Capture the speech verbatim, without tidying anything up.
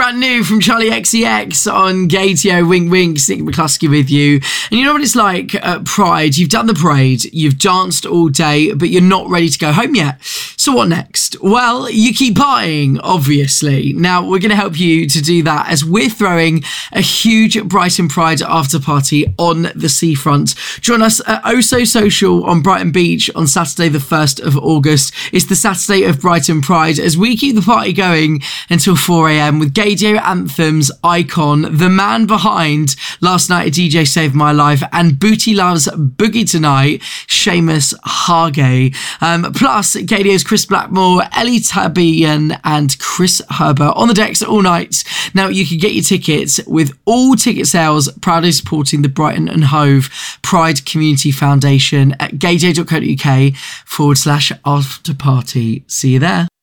brand new from Charlie X C X on Gatio. Wink, wink. Nick McCluskey with you. And you know what it's like at Pride? You've done the parade, you've danced all day, but you're not ready to go home yet. So what next? Well, you keep partying, obviously. Now, we're going to help you to do that as we're throwing a huge Brighton Pride after party on the seafront. Join us at Oso Social on Brighton Beach on Saturday the first of August. It's the Saturday of Brighton Pride as we keep the party going until four a.m. with Gaydio Anthems icon, the man behind Last Night a D J Saved My Life and Booty Loves Boogie Tonight, Seamus Hargay. Um, plus, Gaydio's Chris Blackmore, Ellie Tabian and Chris Herbert on the decks all night. Now, you can get your tickets with all ticket sales proudly supporting the Brighton and Hove Pride Community Foundation at gaydio.co.uk forward slash after party. See you there.